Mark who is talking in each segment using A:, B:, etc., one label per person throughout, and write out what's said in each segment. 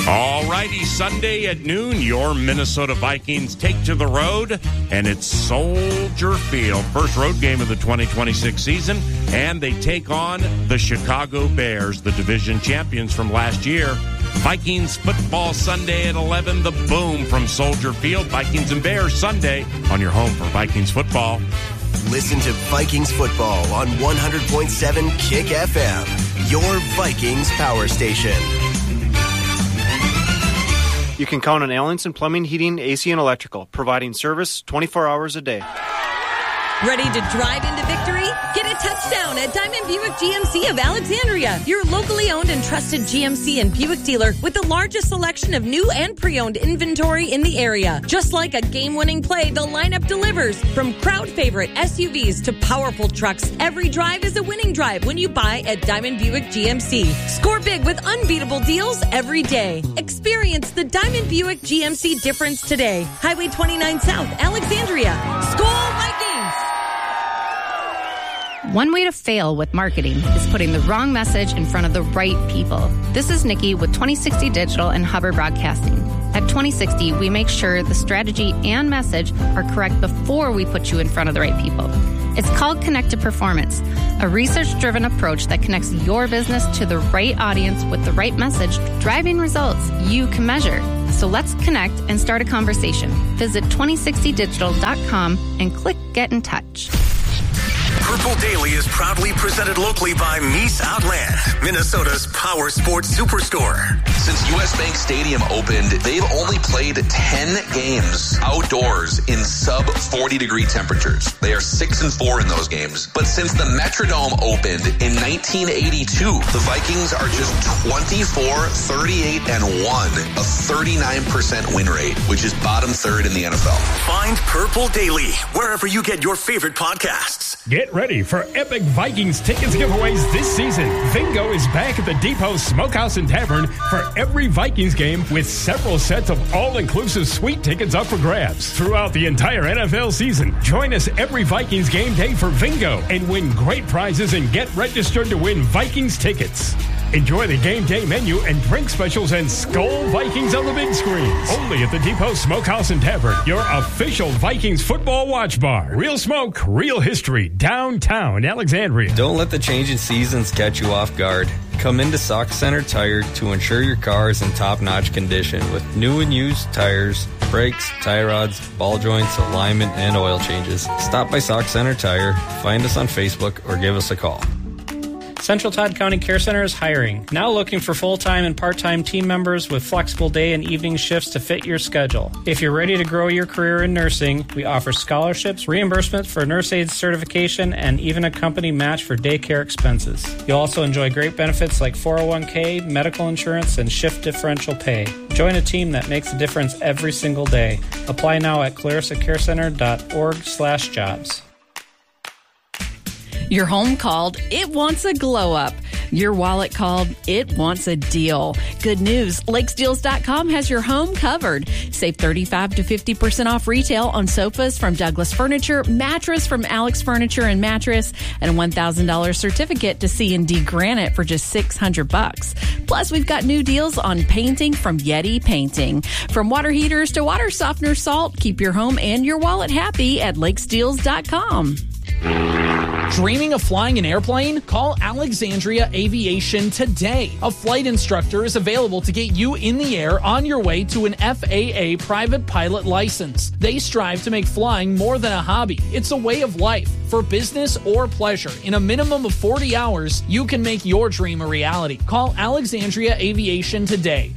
A: All righty, Sunday at noon, your Minnesota Vikings take to the road, and it's Soldier Field. First road game of the 2026 season, and they take on the Chicago Bears, the division champions from last year. Vikings football Sunday at 11, the boom from Soldier Field. Vikings and Bears Sunday on your home for Vikings football.
B: Listen to Vikings football on 100.7 Kick FM, your Vikings power station.
C: You can count on Allenson Plumbing, Heating, AC, and Electrical, providing service 24 hours a day.
D: Ready to drive into victory? Get a touchdown at Diamond Buick GMC of Alexandria, your locally owned and trusted GMC and Buick dealer with the largest selection of new and pre-owned inventory in the area. Just like a game-winning play, the lineup delivers. From crowd favorite SUVs to powerful trucks, every drive is a winning drive when you buy at Diamond Buick GMC. Score big with unbeatable deals every day. Experience the Diamond Buick GMC difference today. Highway 29 South, Alexandria. Skol Vikings!
E: One way to fail with marketing is putting the wrong message in front of the right people. This is Nikki with 2060 Digital and Hubbard Broadcasting. At 2060, we make sure the strategy and message are correct before we put you in front of the right people. It's called Connected Performance, a research-driven approach that connects your business to the right audience with the right message, driving results you can measure. So let's connect and start a conversation. Visit 2060digital.com and click Get in Touch.
B: Purple Daily is proudly presented locally by Mies Outland, Minnesota's power sports superstore.
F: Since US Bank Stadium opened, they've only played 10 games outdoors in sub-40-degree temperatures. They are 6-4 in those games. But since the Metrodome opened in 1982, the Vikings are just 24-38-1, a 39% win rate, which is bottom third in the NFL.
B: Find Purple Daily wherever you get your favorite podcasts.
G: Get ready for epic Vikings tickets giveaways this season. Vingo is back at the Depot Smokehouse and Tavern for every Vikings game with several sets of all-inclusive suite tickets up for grabs. Throughout the entire NFL season, join us every Vikings game day for Vingo and win great prizes and get registered to win Vikings tickets. Enjoy the game day menu and drink specials and Skol Vikings on the big screens. Only at the Depot Smokehouse and Tavern, your official Vikings football watch bar. Real smoke, real history, downtown Alexandria.
H: Don't let the changing seasons catch you off guard. Come into Sock Center Tire to ensure your car is in top-notch condition with new and used tires, brakes, tie rods, ball joints, alignment, and oil changes. Stop by Sock Center Tire, find us on Facebook, or give us a call.
I: Central Todd County Care Center is hiring. Now looking for full-time and part-time team members with flexible day and evening shifts to fit your schedule. If you're ready to grow your career in nursing, we offer scholarships, reimbursements for nurse aid certification, and even a company match for daycare expenses. You'll also enjoy great benefits like 401k, medical insurance, and shift differential pay. Join a team that makes a difference every single day. Apply now at clarissacarecenter.org/jobs.
J: Your home called, it wants a glow up. Your wallet called, it wants a deal. Good news, LakesDeals.com has your home covered. Save 35 to 50% off retail on sofas from Douglas Furniture, mattress from Alex Furniture and Mattress, and a $1,000 certificate to C&D Granite for just $600. Plus, we've got new deals on painting from Yeti Painting. From water heaters to water softener salt, keep your home and your wallet happy at LakesDeals.com.
K: Dreaming of flying an airplane? Call Alexandria Aviation today. A flight instructor is available to get you in the air on your way to an FAA private pilot license. They strive to make flying more than a hobby. It's a way of life. For business or pleasure, in a minimum of 40 hours, you can make your dream a reality. Call Alexandria Aviation today,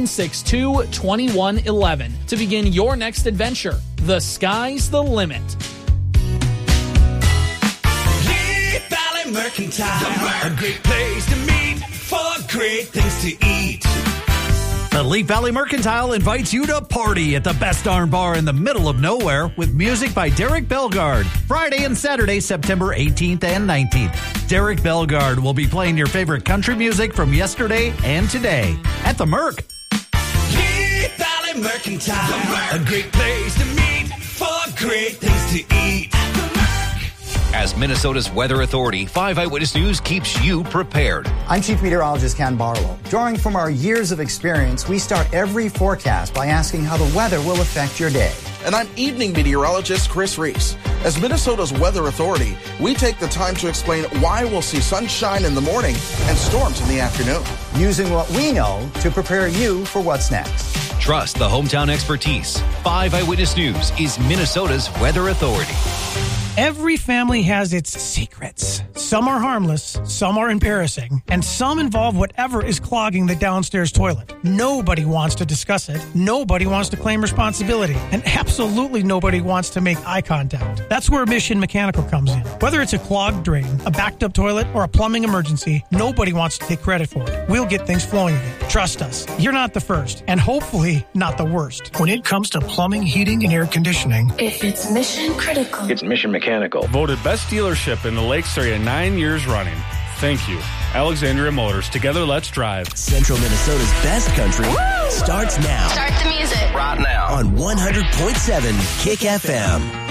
K: 762-2111, to begin your next adventure. The sky's the limit.
L: Mercantile, a great place to meet for great things to eat.
M: The Leap Valley Mercantile invites you to party at the Best Darn Bar in the middle of nowhere with music by Derek Bellegarde. Friday and Saturday, September 18th and 19th. Derek Bellegarde will be playing your favorite country music from yesterday and today at the Merc.
L: Leap Valley Mercantile, a great place to meet for great things to eat.
N: As Minnesota's weather authority, 5 Eyewitness News keeps you prepared.
O: I'm Chief Meteorologist Ken Barlow. Drawing from our years of experience, we start every forecast by asking how the weather will affect your day.
P: And I'm evening meteorologist Chris Reese. As Minnesota's weather authority, we take the time to explain why we'll see sunshine in the morning and storms in the afternoon.
O: Using what we know to prepare you for what's next.
N: Trust the hometown expertise. 5 Eyewitness News is Minnesota's weather authority.
Q: Every family has its secrets. Some are harmless, some are embarrassing, and some involve whatever is clogging the downstairs toilet. Nobody wants to discuss it. Nobody wants to claim responsibility. And absolutely nobody wants to make eye contact. That's where Mission Mechanical comes in. Whether it's a clogged drain, a backed up toilet, or a plumbing emergency, nobody wants to take credit for it. We'll get things flowing again. Trust us. You're not the first, and hopefully not the worst. When it comes to plumbing, heating, and air conditioning,
R: if it's mission critical,
S: it's Mission Mechanical. Voted best dealership in the Lakes area 9 years running. Thank you. Alexandria Motors. Together, let's drive.
B: Central Minnesota's best country starts now.
R: Start the music
B: right now on 100.7 Kick FM.